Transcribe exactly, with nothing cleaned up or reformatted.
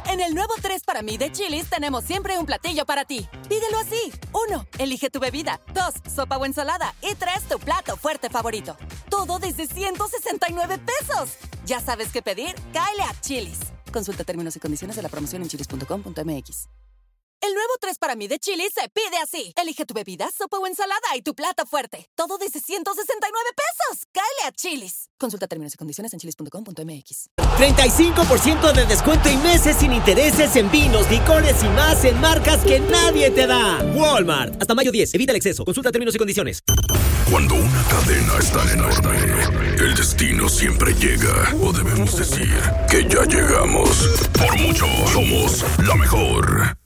En el nuevo tres para mí de Chili's tenemos siempre un platillo para ti. Pídelo así. Uno, elige tu bebida. Dos, sopa o ensalada. Y tres, tu plato fuerte favorito. Todo desde ciento sesenta y nueve pesos. ¿Ya sabes qué pedir? Cáele a Chili's. Consulta términos y condiciones de la promoción en chilis punto com punto m x. El nuevo tres para mí de Chili's se pide así. Elige tu bebida, sopa o ensalada y tu plato fuerte. Todo desde ciento sesenta y nueve pesos. Cáele a Chili's. Consulta términos y condiciones en chilis punto com punto m x. treinta y cinco por ciento de descuento y meses sin intereses en vinos, licores y más en marcas que nadie te da. Walmart. Hasta mayo diez. Evita el exceso. Consulta términos y condiciones. Cuando una cadena es tan enorme, el destino siempre llega. O debemos decir que ya llegamos. Por mucho, somos la mejor.